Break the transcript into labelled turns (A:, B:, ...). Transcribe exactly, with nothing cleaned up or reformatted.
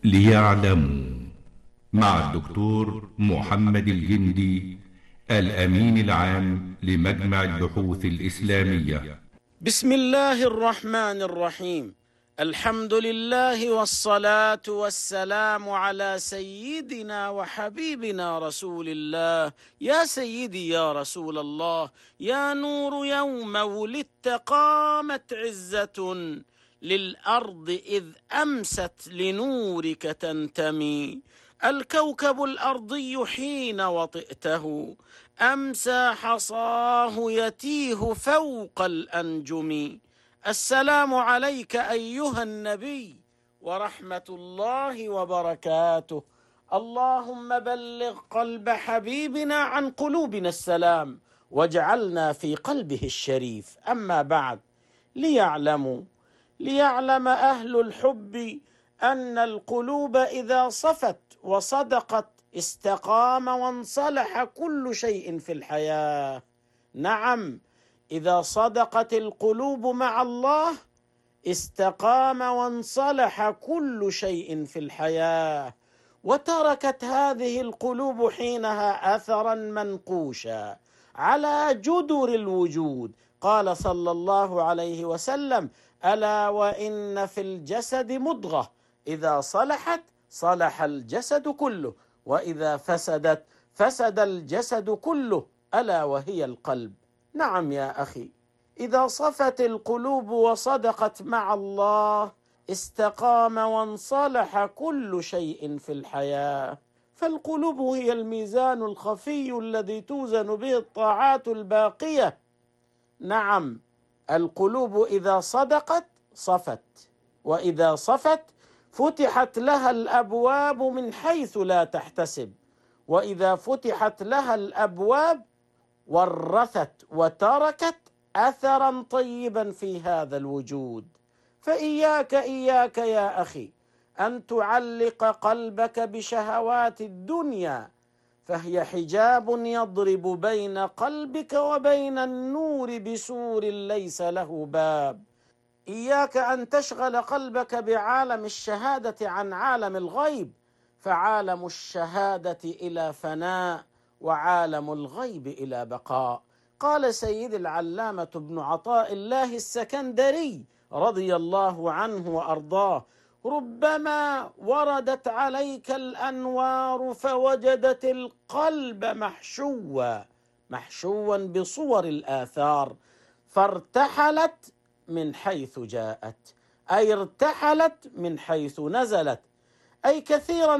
A: ليعلموا مع الدكتور محمد الجندي الأمين العام لمجمع البحوث الإسلامية.
B: بسم الله الرحمن الرحيم. الحمد لله والصلاة والسلام على سيدنا وحبيبنا رسول الله. يا سيدي يا رسول الله، يا نور يوم ولدت قامت عزة للأرض إذ أمست لنورك تنتمي. الكوكب الأرضي حين وطئته أمسى حصاه يتيه فوق الأنجم. السلام عليك أيها النبي ورحمة الله وبركاته. اللهم بلغ قلب حبيبنا عن قلوبنا السلام واجعلنا في قلبه الشريف. أما بعد، ليعلموا ليعلم أهل الحب أن القلوب إذا صفت وصدقت استقام وانصلح كل شيء في الحياة. نعم، إذا صدقت القلوب مع الله استقام وانصلح كل شيء في الحياة، وتركت هذه القلوب حينها أثرا منقوشا على جدر الوجود. قال صلى الله عليه وسلم: ألا وإن في الجسد مضغة إذا صلحت صلح الجسد كله، وإذا فسدت فسد الجسد كله، ألا وهي القلب. نعم يا أخي، إذا صفت القلوب وصدقت مع الله استقام وانصلح كل شيء في الحياة. فالقلوب هي الميزان الخفي الذي توزن به الطاعات الباقية. نعم، القلوب إذا صدقت صفت، وإذا صفت فتحت لها الأبواب من حيث لا تحتسب، وإذا فتحت لها الأبواب ورثت وتركت أثرا طيبا في هذا الوجود. فإياك إياك يا أخي أن تعلق قلبك بشهوات الدنيا، فهي حجاب يضرب بين قلبك وبين النور بسور ليس له باب. إياك أن تشغل قلبك بعالم الشهادة عن عالم الغيب، فعالم الشهادة إلى فناء وعالم الغيب إلى بقاء. قال سيد العلامة ابن عطاء الله السكندري رضي الله عنه وأرضاه: ربما وردت عليك الأنوار فوجدت القلب محشوا محشوا بصور الآثار، فارتحلت من حيث جاءت، أي ارتحلت من حيث نزلت. أي كثيرا